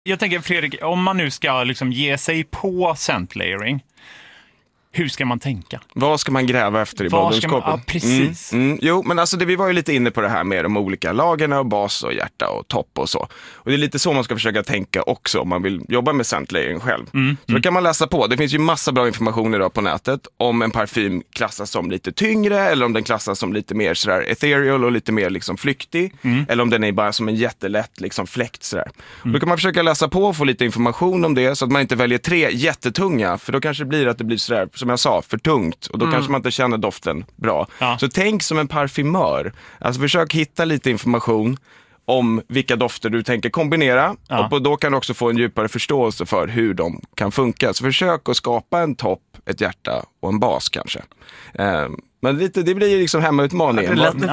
Jag tänker, Fredrik, om man nu ska liksom ge sig på scent layering, hur ska man tänka? Vad ska man gräva efter i badrumsskåpet? Ja, precis. Jo, men alltså vi var ju lite inne på det här med de olika lagerna och bas och hjärta och topp och så. Och det är lite så man ska försöka tänka också om man vill jobba med scent layering själv. Så då kan man läsa på. Det finns ju massa bra information idag på nätet om en parfym klassas som lite tyngre eller om den klassas som lite mer sådär ethereal och lite mer liksom flyktig. Eller om den är bara som en jättelätt liksom fläkt sådär. Då kan man försöka läsa på och få lite information om det så att man inte väljer 3 jättetunga, för då kanske det blir att det blir sådär, som jag sa, för tungt och då kanske man inte känner doften bra. Ja. Så tänk som en parfymör. Alltså försök hitta lite information om vilka dofter du tänker kombinera och då kan du också få en djupare förståelse för hur de kan funka. Så försök att skapa en topp, ett hjärta och en bas kanske. Men det blir ju liksom hemmautmaning. Det lät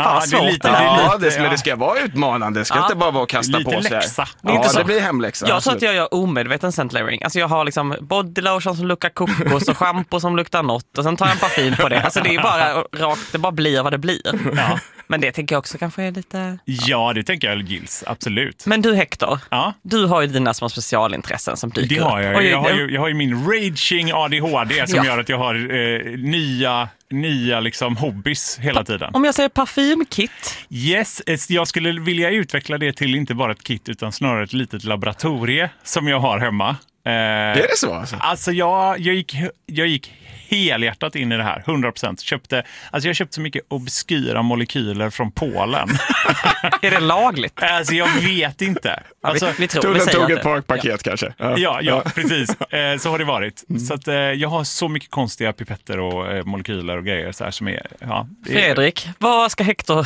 det ska vara utmanande. Det ska inte bara vara att kasta lite på sig. läxa. Det blir hemläxa. Jag tror att jag gör omedveten scent layering. Alltså jag har liksom body lotion som luktar kokos och shampoo som luktar något och sen tar jag en parfym på det. Alltså det är bara rakt, det bara blir vad det blir. Ja. Men det tänker jag också kanske är lite... Ja, det tänker jag gills, absolut. Men du Hector, Ja. du har ju dina små specialintressen som dyker Det har jag. upp. Jag har ju min raging ADHD som gör att jag har nya liksom hobbies hela tiden. Om jag säger parfymkit. Yes, jag skulle vilja utveckla det till inte bara ett kit utan snarare ett litet laboratorie som jag har hemma. Är det så? Alltså jag gick helhjärtat in i det här, 100%. Jag köpte så mycket obskyra molekyler från Polen. Är det lagligt? Alltså jag vet inte. Alltså, vi tog ett par paket kanske. Ja, precis. Så har det varit. Så att, jag har så mycket konstiga pipetter och molekyler och grejer så här som är... Ja, Fredrik, vad ska Hector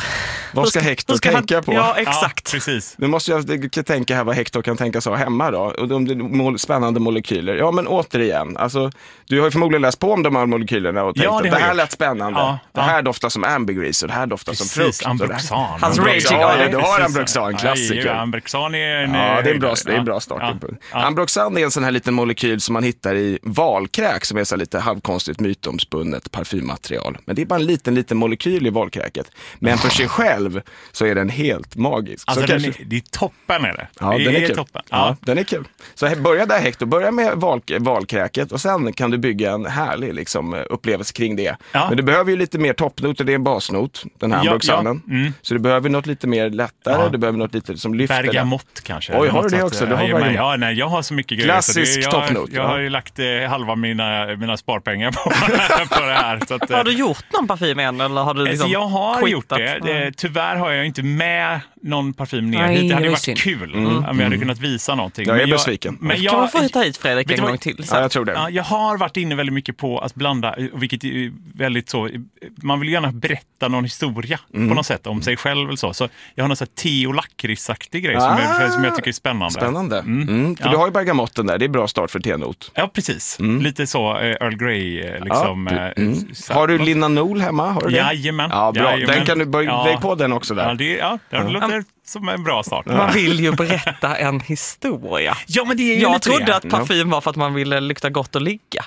tänka på? Ja, exakt. Ja, precis. Nu måste jag tänka här vad Hector kan tänka sig hemma då. Och de spännande molekyler. Ja, men återigen. Alltså, du har ju förmodligen läst på om de här molekylerna och tänkt att det här lät spännande. Ja, det här doftar som ambergris och det här doftar som frukt. Ambroxan. Hans raging. Du har Ambroxan, klassiker. Ambroxan är det är en bra startpunkt. Ambroxan är en sån här liten molekyl som man hittar i valkräk som är så lite halvkonstigt mytomspunnet parfymmaterial. Men det är bara en liten molekyl i valkräket. Men för sig själv så är den helt magisk. Alltså så det är toppen är det. Ja, den är kul. Toppen. Ja, den är kul. Så börja där Hector, börja med valkräket och sen kan du bygga en härlig liksom, upplevelse kring det. Ja. Men du behöver ju lite mer toppnot och det är en basnot, den här Ambroxanen. Så du behöver något lite mer lättare, du behöver något lite som lyfter. Bergamott kanske. Oj, har du det också? Jag har så mycket grejer. Klassisk toppnot. Jag har ju lagt halva mina sparpengar på det här. Så att, har du gjort någon parfym än? Eller har du liksom jag har quittat? gjort det. Tyvärr har jag inte med någon parfym ner hit. Det hade varit kul om jag hade kunnat visa någonting. Jag är besviken. Kan man få ta hit Fredrik en gång till? Ja, jag tror det. Ja, jag har varit inne väldigt mycket på att blanda, vilket är väldigt så, man vill gärna berätta någon historia på något sätt om sig själv eller så. Så jag har någon sån här te- och lakritsaktig grej som jag tycker är spännande. För du har ju bergamotten där, det är bra start för tenot. Ja, precis. Lite så Earl Grey liksom. Har du linanol hemma? Har du det? Jajamän. Ja, bra. Jajamän. Den kan du lägga på den också där. Det låter som en bra start. Man vill ju berätta en historia. Ja, men det är ju jag trodde att parfym var för att man ville lukta gott och ligga.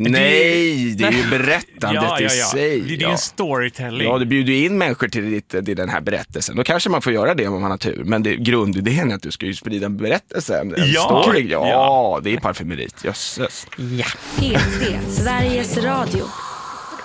Nej, det är ju berättandet i sig. Det är ju en storytelling. Ja, du bjuder in människor till den här berättelsen. Då kanske man får göra det om man har tur. Men grundidén är att du ska ju sprida en berättelse, en story. Ja, det är parfymerit. Jösses. Ja. P3, Sveriges Radio.